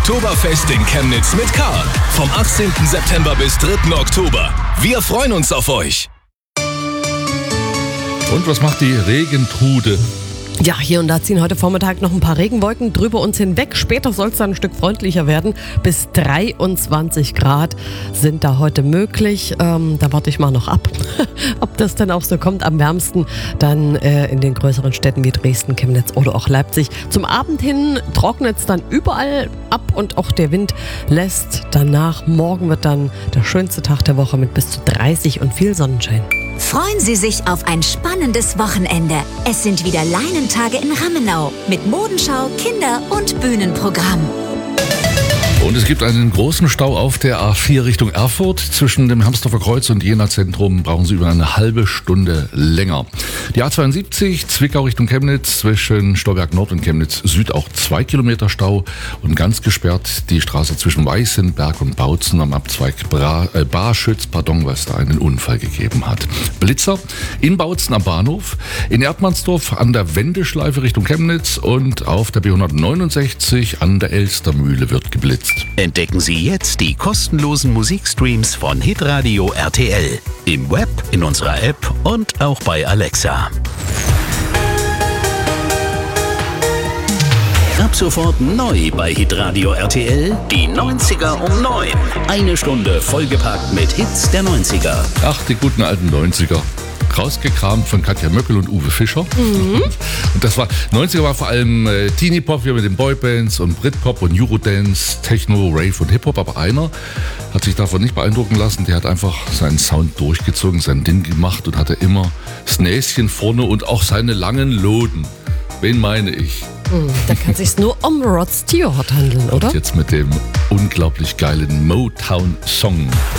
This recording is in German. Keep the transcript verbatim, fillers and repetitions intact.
Oktoberfest in Chemnitz mit Karl. Vom achtzehnten September bis dritten Oktober. Wir freuen uns auf euch. Und was macht die Regentrude? Ja, hier und da ziehen heute Vormittag noch ein paar Regenwolken drüber uns hinweg. Später soll es dann ein Stück freundlicher werden. Bis dreiundzwanzig Grad sind da heute möglich. Ähm, da warte ich mal noch ab, ob das dann auch so kommt. Am wärmsten dann äh, in den größeren Städten wie Dresden, Chemnitz oder auch Leipzig. Zum Abend hin trocknet es dann überall ab und auch der Wind lässt danach. Morgen wird dann der schönste Tag der Woche mit bis zu dreißig und viel Sonnenschein. Freuen Sie sich auf ein spannendes Wochenende. Es sind wieder Leinentage in Rammenau mit Modenschau, Kinder- und Bühnenprogramm. Und es gibt einen großen Stau auf der A vier Richtung Erfurt. Zwischen dem Hamsdorfer Kreuz und Jena-Zentrum brauchen Sie über eine halbe Stunde länger. Die A zweiundsiebzig Zwickau Richtung Chemnitz, zwischen Stolberg Nord und Chemnitz Süd auch zwei Kilometer Stau und ganz gesperrt die Straße zwischen Weißenberg und Bautzen am Abzweig Bra, äh, Barschütz, pardon, weil es da einen Unfall gegeben hat. Blitzer in Bautzen am Bahnhof, in Erdmannsdorf an der Wendeschleife Richtung Chemnitz und auf der B hundertneunundsechzig an der Elstermühle wird geblitzt. Entdecken Sie jetzt die kostenlosen Musikstreams von Hitradio R T L. Im Web, in unserer App und auch bei Alexa. Ab sofort neu bei Hitradio R T L, die neunziger um neun. Eine Stunde vollgepackt mit Hits der neunziger. Ach, die guten alten neunziger. Rausgekramt von Katja Möckel und Uwe Fischer. Mhm. Und das war, neunziger war vor allem äh, Teenie-Pop, wie mit den Boybands und Britpop und Eurodance, Techno, Rave und Hip-Hop. Aber einer hat sich davon nicht beeindrucken lassen. Der hat einfach seinen Sound durchgezogen, sein Ding gemacht und hatte immer das Näschen vorne und auch seine langen Loden. Wen meine ich? Mhm, da kann es sich nur um Rod Stewart handeln, oder? Und jetzt mit dem unglaublich geilen Motown-Song.